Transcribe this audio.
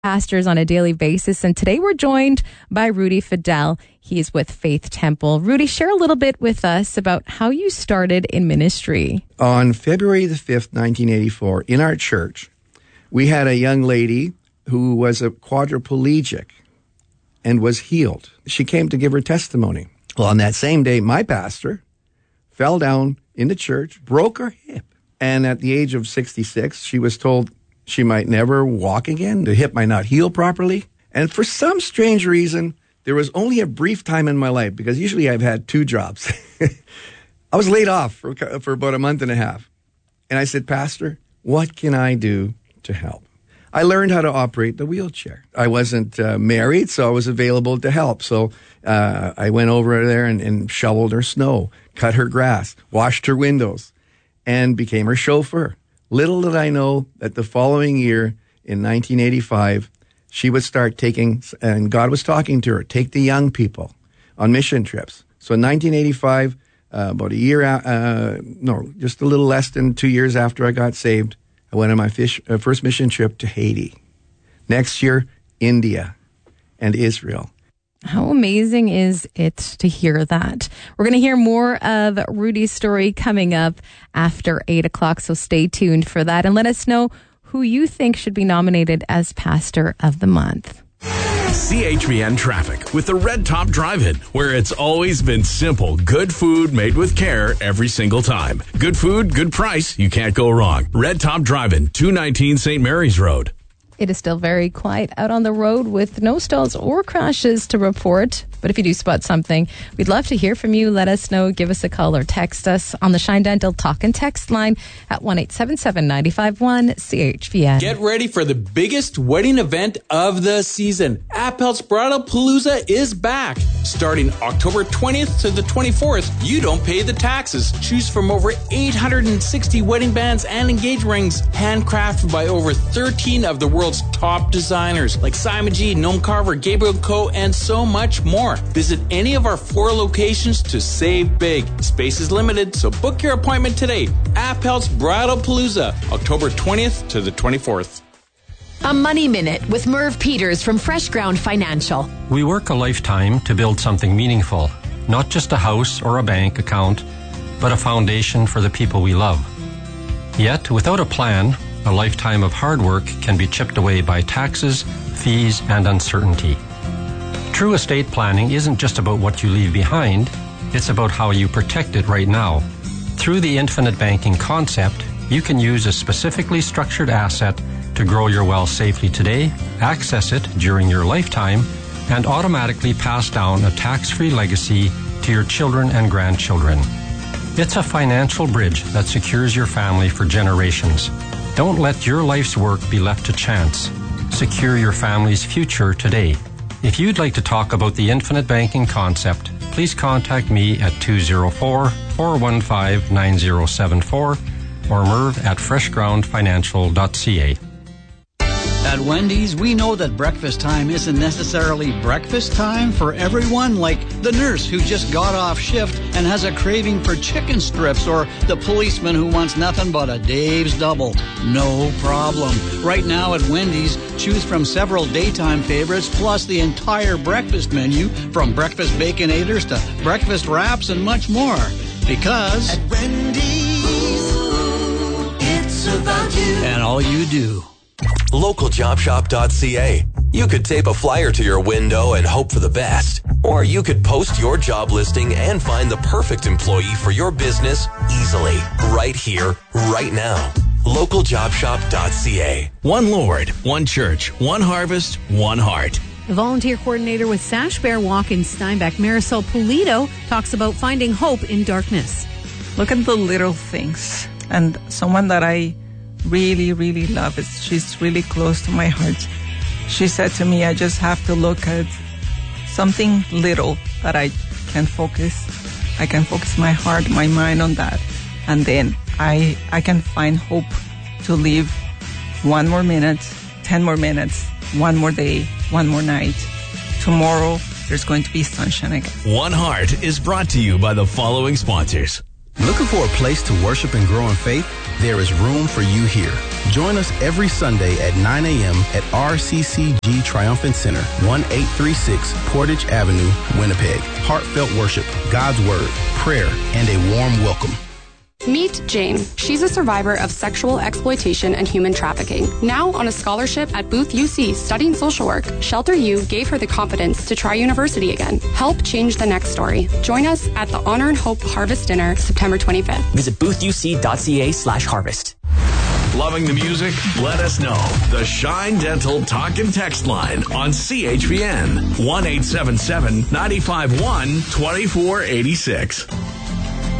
pastors on a daily basis. And today we're joined by Rudy Fidel. He's with Faith Temple. Rudy, share a little bit with us about how you started in ministry. On February the 5th, 1984, in our church, we had a young lady who was a quadriplegic and was healed. She came to give her testimony. Well, on that same day, my pastor fell down in the church, broke her hip. And at the age of 66, she was told she might never walk again. The hip might not heal properly. And for some strange reason, there was only a brief time in my life, because usually I've had 2 jobs. I was laid off for about a month and a half. And I said, Pastor, what can I do to help? I learned how to operate the wheelchair. I wasn't married, so I was available to help. So I went over there and shoveled her snow, cut her grass, washed her windows, and became her chauffeur. Little did I know that the following year, in 1985, she would start taking, and God was talking to her, take the young people on mission trips. So in 1985, about a year, just a little less than 2 years after I got saved, I went on my first mission trip to Haiti. Next year, India and Israel. How amazing is it to hear that? We're going to hear more of Rudy's story coming up after 8 o'clock, so stay tuned for that. And let us know who you think should be nominated as Pastor of the Month. CHVN Traffic with the Red Top Drive-In, where it's always been simple. Good food made with care every single time. Good food, good price. You can't go wrong. Red Top Drive-In, 219 St. Mary's Road. It is still very quiet out on the road with no stalls or crashes to report. But if you do spot something, we'd love to hear from you. Let us know. Give us a call or text us on the Shine Dental Talk and Text line at 1-877-951-CHVN. Get ready for the biggest wedding event of the season. Appel's Bridal Palooza is back. Starting October 20th to the 24th, you don't pay the taxes. Choose from over 860 wedding bands and engagement rings, handcrafted by over 13 of the world's top designers like Simon G, Noam Carver, Gabriel Co, and so much more. Visit any of our 4 locations to save big. Space is limited, so book your appointment today. Appel's Bridal Palooza, October 20th to the 24th. A Money Minute with Merv Peters from Fresh Ground Financial. We work a lifetime to build something meaningful, not just a house or a bank account, but a foundation for the people we love. Yet, without a plan, a lifetime of hard work can be chipped away by taxes, fees, and uncertainty. True estate planning isn't just about what you leave behind, it's about how you protect it right now. Through the infinite banking concept, you can use a specifically structured asset to grow your wealth safely today, access it during your lifetime, and automatically pass down a tax-free legacy to your children and grandchildren. It's a financial bridge that secures your family for generations. Don't let your life's work be left to chance. Secure your family's future today. If you'd like to talk about the infinite banking concept, please contact me at 204-415-9074 or merv@freshgroundfinancial.ca. At Wendy's, we know that breakfast time isn't necessarily breakfast time for everyone, like the nurse who just got off shift and has a craving for chicken strips, or the policeman who wants nothing but a Dave's Double. No problem. Right now at Wendy's, choose from several daytime favorites plus the entire breakfast menu, from breakfast baconators to breakfast wraps and much more. Because at Wendy's, it's about you and all you do. LocalJobShop.ca. You could tape a flyer to your window and hope for the best. Or you could post your job listing and find the perfect employee for your business easily. Right here, right now. LocalJobShop.ca. One Lord, one church, one harvest, one heart. The volunteer coordinator with Sash Bear Walk in Steinbach, Marisol Pulido, talks about finding hope in darkness. Look at the little things. And someone that I really, really love it. She's really close to my heart. She said to me, I just have to look at something little that I can focus. I can focus my heart, my mind on that. And then I can find hope to live 1 more minute, 10 more minutes, 1 more day, 1 more night. Tomorrow, there's going to be sunshine again. One Heart is brought to you by the following sponsors. Looking for a place to worship and grow in faith? There is room for you here. Join us every Sunday at 9 a.m. at RCCG Triumphant Center, 1836 Portage Avenue, Winnipeg. Heartfelt worship, God's Word, prayer, and a warm welcome. Meet Jane. She's a survivor of sexual exploitation and human trafficking. Now on a scholarship at Booth UC studying social work, Shelter U gave her the confidence to try university again. Help change the next story. Join us at the Honor and Hope Harvest Dinner, September 25th. Visit boothuc.ca/harvest. Loving the music? Let us know. The Shine Dental Talk and Text line on CHPN 1-877-951-2486.